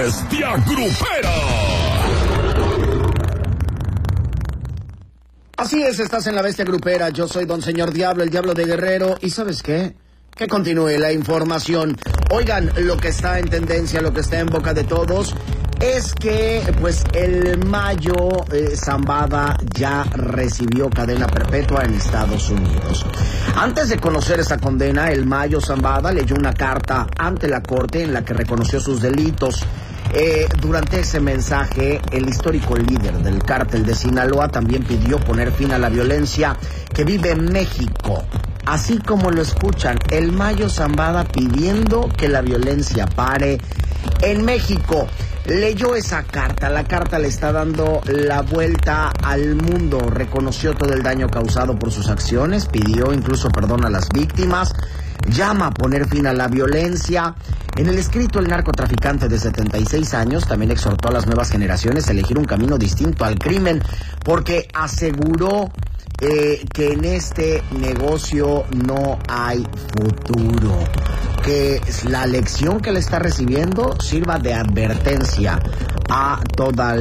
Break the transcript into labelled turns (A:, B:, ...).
A: Bestia Grupera.
B: Así es, estás en la Bestia Grupera. Yo soy Don Señor Diablo, el Diablo de Guerrero. ¿Y sabes qué? Que continúe la información. Oigan, lo que está en tendencia, lo que está en boca de todos, es que, pues, el Mayo Zambada ya recibió cadena perpetua en Estados Unidos. Antes de conocer esa condena, el Mayo Zambada leyó una carta ante la corte en la que reconoció sus delitos. Durante ese mensaje, el histórico líder del cártel de Sinaloa también pidió poner fin a la violencia que vive en México. Así como lo escuchan, el Mayo Zambada pidiendo que la violencia pare en México. Leyó esa carta, la carta le está dando la vuelta al mundo, reconoció todo el daño causado por sus acciones, pidió incluso perdón a las víctimas, llama a poner fin a la violencia. En el escrito, el narcotraficante de 76 años también exhortó a las nuevas generaciones a elegir un camino distinto al crimen, porque aseguró que en este negocio no hay futuro, que la lección que le está recibiendo sirva de advertencia a toda